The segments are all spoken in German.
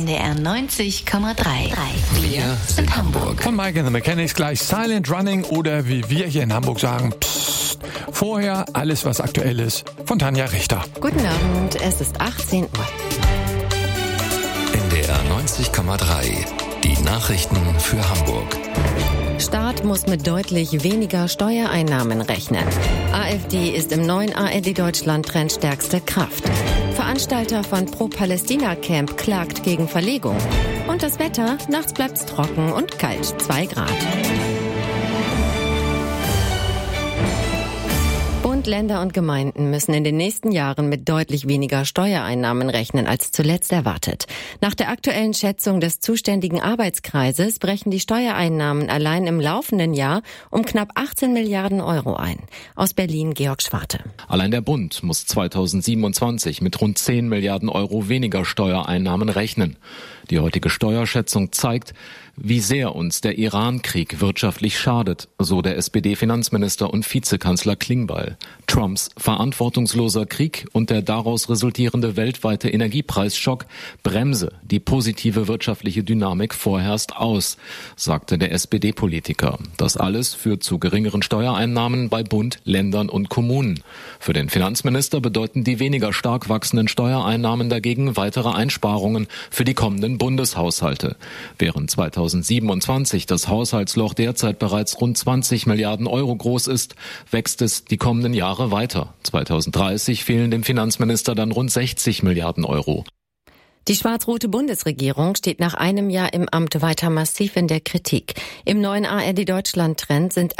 NDR 90,3. Wir sind Hamburg. Von Mike and the Mechanics gleich Silent Running oder wie wir hier in Hamburg sagen, Psst. Vorher alles, was aktuell ist, von Tanja Richter. Guten Abend, es ist 18 Uhr. NDR 90,3. Die Nachrichten für Hamburg. Staat muss mit deutlich weniger Steuereinnahmen rechnen. AfD ist im neuen ARD-Deutschland-Trend stärkste Kraft. Veranstalter von Pro-Palästina-Camp klagt gegen Verlegung. Und das Wetter, nachts bleibt's trocken und kalt, 2 Grad. Bund, Länder und Gemeinden müssen in den nächsten Jahren mit deutlich weniger Steuereinnahmen rechnen als zuletzt erwartet. Nach der aktuellen Schätzung des zuständigen Arbeitskreises brechen die Steuereinnahmen allein im laufenden Jahr um knapp 18 Milliarden Euro ein. Aus Berlin Georg Schwarte. Allein der Bund muss 2027 mit rund 10 Milliarden Euro weniger Steuereinnahmen rechnen. Die heutige Steuerschätzung zeigt, wie sehr uns der Iran-Krieg wirtschaftlich schadet, so der SPD-Finanzminister und Vizekanzler Klingbeil. Trumps verantwortungsloser Krieg und der daraus resultierende weltweite Energiepreisschock bremse die positive wirtschaftliche Dynamik vorerst aus, sagte der SPD-Politiker. Das alles führt zu geringeren Steuereinnahmen bei Bund, Ländern und Kommunen. Für den Finanzminister bedeuten die weniger stark wachsenden Steuereinnahmen dagegen weitere Einsparungen für die kommenden Bundeshaushalte. Während 2027 das Haushaltsloch derzeit bereits rund 20 Milliarden Euro groß ist, wächst es die kommenden Jahre weiter. 2030 fehlen dem Finanzminister dann rund 60 Milliarden Euro. Die schwarz-rote Bundesregierung steht nach einem Jahr im Amt weiter massiv in der Kritik. Im neuen ARD-Deutschland-Trend sind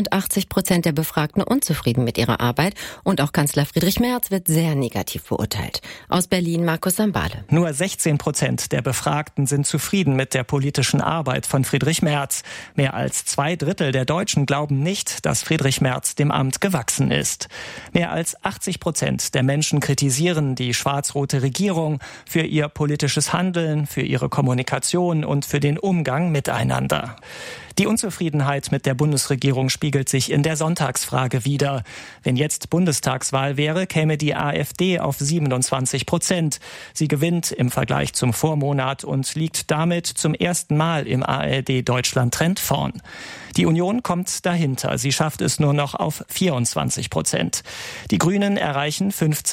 86% der Befragten unzufrieden mit ihrer Arbeit und auch Kanzler Friedrich Merz wird sehr negativ beurteilt. Aus Berlin Markus Sambale. Nur 16% der Befragten sind zufrieden mit der politischen Arbeit von Friedrich Merz. Mehr als 2/3 der Deutschen glauben nicht, dass Friedrich Merz dem Amt gewachsen ist. Mehr als 80% der Menschen kritisieren die schwarz-rote Regierung für ihr politisches Handeln, für ihre Kommunikation und für den Umgang miteinander. Die Unzufriedenheit mit der Bundesregierung spiegelt sich in der Sonntagsfrage wider. Wenn jetzt Bundestagswahl wäre, käme die AfD auf 27%. Sie gewinnt im Vergleich zum Vormonat und liegt damit zum ersten Mal im ARD-Deutschland-Trend vorn. Die Union kommt dahinter. Sie schafft es nur noch auf 24%. Die Grünen erreichen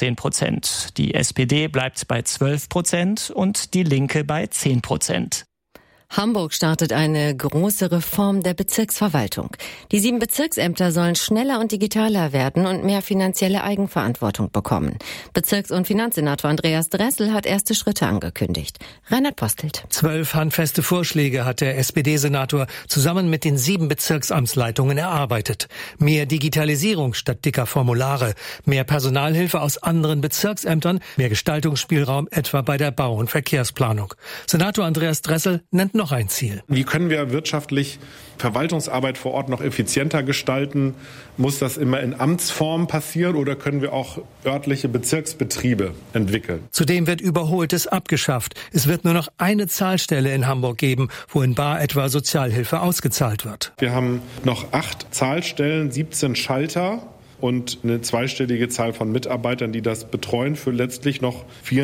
15%. Die SPD bleibt bei 12% und die Linke bei 10%. Hamburg startet eine große Reform der Bezirksverwaltung. Die 7 Bezirksämter sollen schneller und digitaler werden und mehr finanzielle Eigenverantwortung bekommen. Bezirks- und Finanzsenator Andreas Dressel hat erste Schritte angekündigt. Reinhard Postelt. 12 handfeste Vorschläge hat der SPD-Senator zusammen mit den 7 Bezirksamtsleitungen erarbeitet. Mehr Digitalisierung statt dicker Formulare, mehr Personalhilfe aus anderen Bezirksämtern, mehr Gestaltungsspielraum etwa bei der Bau- und Verkehrsplanung. Senator Andreas Dressel nennt noch ein Ziel. Wie können wir wirtschaftlich Verwaltungsarbeit vor Ort noch effizienter gestalten? Muss das immer in Amtsform passieren oder können wir auch örtliche Bezirksbetriebe entwickeln? Zudem wird Überholtes abgeschafft. Es wird nur noch eine Zahlstelle in Hamburg geben, wo in bar etwa Sozialhilfe ausgezahlt wird. Wir haben noch 8 Zahlstellen, 17 Schalter und eine zweistellige Zahl von Mitarbeitern, die das betreuen, für letztlich noch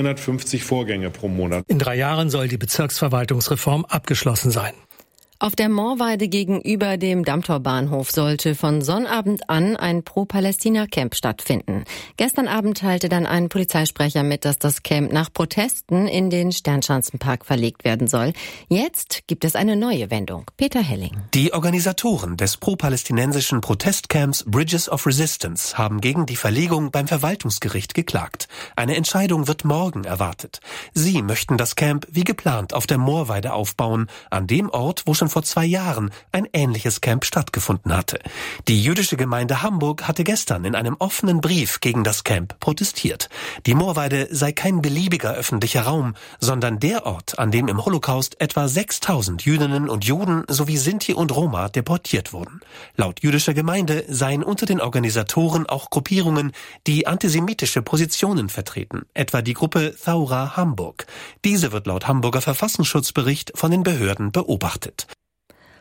450 Vorgänge pro Monat. In 3 Jahren soll die Bezirksverwaltungsreform abgeschlossen sein. Auf der Moorweide gegenüber dem Dammtorbahnhof sollte von Sonnabend an ein Pro-Palästina-Camp stattfinden. Gestern Abend teilte dann ein Polizeisprecher mit, dass das Camp nach Protesten in den Sternschanzenpark verlegt werden soll. Jetzt gibt es eine neue Wendung. Peter Helling. Die Organisatoren des pro-palästinensischen Protestcamps Bridges of Resistance haben gegen die Verlegung beim Verwaltungsgericht geklagt. Eine Entscheidung wird morgen erwartet. Sie möchten das Camp wie geplant auf der Moorweide aufbauen, an dem Ort, wo schon vor 2 Jahren ein ähnliches Camp stattgefunden hatte. Die jüdische Gemeinde Hamburg hatte gestern in einem offenen Brief gegen das Camp protestiert. Die Moorweide sei kein beliebiger öffentlicher Raum, sondern der Ort, an dem im Holocaust etwa 6.000 Jüdinnen und Juden sowie Sinti und Roma deportiert wurden. Laut jüdischer Gemeinde seien unter den Organisatoren auch Gruppierungen, die antisemitische Positionen vertreten, etwa die Gruppe Thaura Hamburg. Diese wird laut Hamburger Verfassungsschutzbericht von den Behörden beobachtet.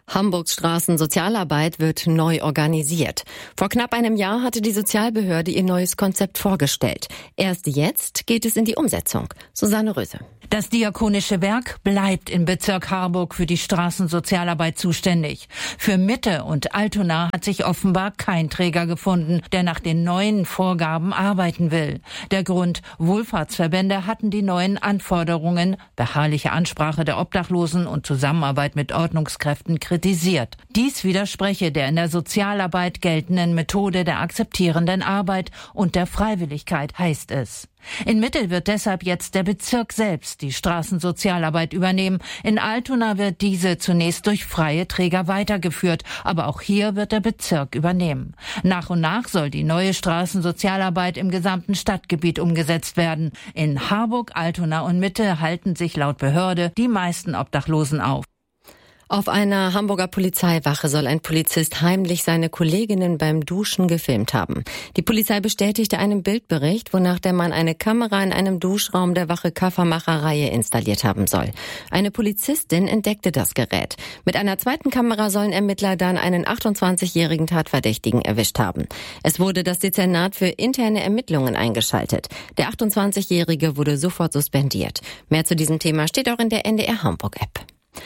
Hamburgs Straßensozialarbeit wird neu organisiert. Vor knapp einem Jahr hatte die Sozialbehörde ihr neues Konzept vorgestellt. Erst jetzt geht es in die Umsetzung. Susanne Röse. Das Diakonische Werk bleibt im Bezirk Harburg für die Straßensozialarbeit zuständig. Für Mitte und Altona hat sich offenbar kein Träger gefunden, der nach den neuen Vorgaben arbeiten will. Der Grund: Wohlfahrtsverbände hatten die neuen Anforderungen, beharrliche Ansprache der Obdachlosen und Zusammenarbeit mit Ordnungskräften kritisiert. Dies widerspreche der in der Sozialarbeit geltenden Methode der akzeptierenden Arbeit und der Freiwilligkeit, heißt es. In Mitte wird deshalb jetzt der Bezirk selbst die Straßensozialarbeit übernehmen. In Altona wird diese zunächst durch freie Träger weitergeführt, aber auch hier wird der Bezirk übernehmen. Nach und nach soll die neue Straßensozialarbeit im gesamten Stadtgebiet umgesetzt werden. In Harburg, Altona und Mitte halten sich laut Behörde die meisten Obdachlosen auf. Auf einer Hamburger Polizeiwache soll ein Polizist heimlich seine Kolleginnen beim Duschen gefilmt haben. Die Polizei bestätigte einen Bildbericht, wonach der Mann eine Kamera in einem Duschraum der Wache Kaffermacher-Reihe installiert haben soll. Eine Polizistin entdeckte das Gerät. Mit einer zweiten Kamera sollen Ermittler dann einen 28-jährigen Tatverdächtigen erwischt haben. Es wurde das Dezernat für interne Ermittlungen eingeschaltet. Der 28-Jährige wurde sofort suspendiert. Mehr zu diesem Thema steht auch in der NDR Hamburg-App.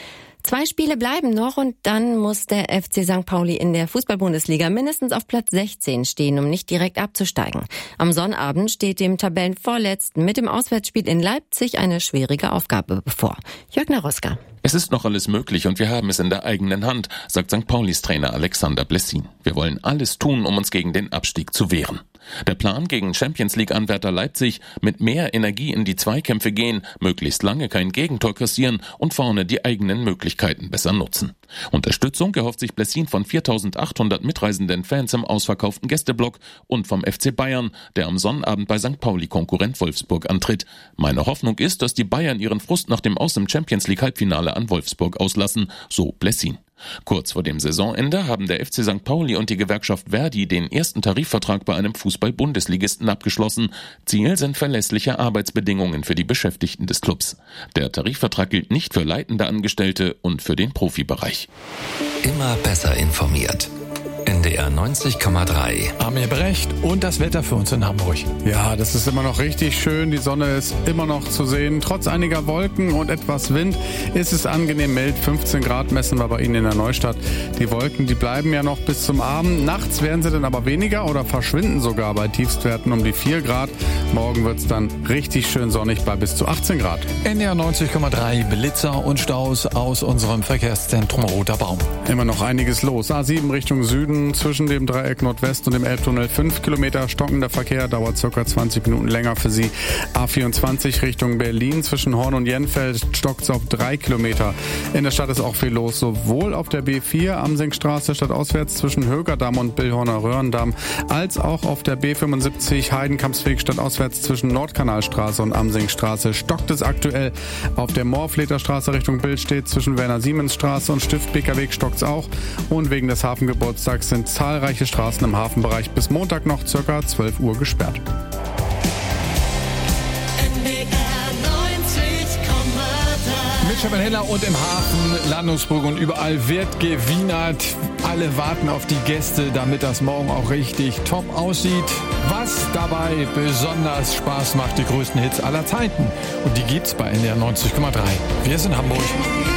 2 Spiele bleiben noch und dann muss der FC St. Pauli in der Fußball-Bundesliga mindestens auf Platz 16 stehen, um nicht direkt abzusteigen. Am Sonnabend steht dem Tabellenvorletzten mit dem Auswärtsspiel in Leipzig eine schwierige Aufgabe bevor. Jörg Naroska. Es ist noch alles möglich und wir haben es in der eigenen Hand, sagt St. Paulis Trainer Alexander Blessin. Wir wollen alles tun, um uns gegen den Abstieg zu wehren. Der Plan gegen Champions-League-Anwärter Leipzig: mit mehr Energie in die Zweikämpfe gehen, möglichst lange kein Gegentor kassieren und vorne die eigenen Möglichkeiten besser nutzen. Unterstützung erhofft sich Blessin von 4.800 mitreisenden Fans im ausverkauften Gästeblock und vom FC Bayern, der am Sonnabend bei St. Pauli-Konkurrent Wolfsburg antritt. Meine Hoffnung ist, dass die Bayern ihren Frust nach dem Aus im Champions-League-Halbfinale an Wolfsburg auslassen, so Blessin. Kurz vor dem Saisonende haben der FC St. Pauli und die Gewerkschaft Verdi den ersten Tarifvertrag bei einem Fußball-Bundesligisten abgeschlossen. Ziel sind verlässliche Arbeitsbedingungen für die Beschäftigten des Clubs. Der Tarifvertrag gilt nicht für leitende Angestellte und für den Profibereich. Immer besser informiert. NDR 90,3. Amir Brecht und das Wetter für uns in Hamburg. Ja, das ist immer noch richtig schön. Die Sonne ist immer noch zu sehen. Trotz einiger Wolken und etwas Wind ist es angenehm mild. 15 Grad messen wir bei Ihnen in der Neustadt. Die Wolken, die bleiben ja noch bis zum Abend. Nachts werden sie dann aber weniger oder verschwinden sogar bei Tiefstwerten um die 4 Grad. Morgen wird es dann richtig schön sonnig bei bis zu 18 Grad. NDR 90,3. Blitzer und Staus aus unserem Verkehrszentrum Roter Baum. Immer noch einiges los. A7 Richtung Süden. Zwischen dem Dreieck Nordwest und dem Elbtunnel 5 Kilometer stockender Verkehr, dauert ca. 20 Minuten länger für Sie. A24 Richtung Berlin zwischen Horn und Jenfeld stockt es auf 3 Kilometer. In der Stadt ist auch viel los, sowohl auf der B4 Amsingstraße stadtauswärts zwischen Högerdamm und Billhorner Röhrendamm, als auch auf der B75 Heidenkampsweg stadtauswärts zwischen Nordkanalstraße und Amsingstraße stockt es aktuell. Auf der Moorfleterstraße Richtung Billstedt zwischen Werner-Siemens-Straße und Stift-Beker-Weg stockt es auch. Und wegen des Hafengeburtstags sind zahlreiche Straßen im Hafenbereich bis Montag noch ca. 12 Uhr gesperrt. Mit Schöppenheller und im Hafen, Landungsbrück und überall wird gewienert. Alle warten auf die Gäste, damit das morgen auch richtig top aussieht. Was dabei besonders Spaß macht, die größten Hits aller Zeiten. Und die gibt's bei NDR 90,3. Wir sind Hamburg.